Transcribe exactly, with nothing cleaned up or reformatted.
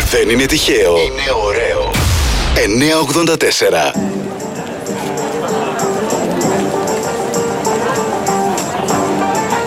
Δεν είναι τυχαίο. Είναι ωραίο. εννιακόσια ογδόντα τέσσερα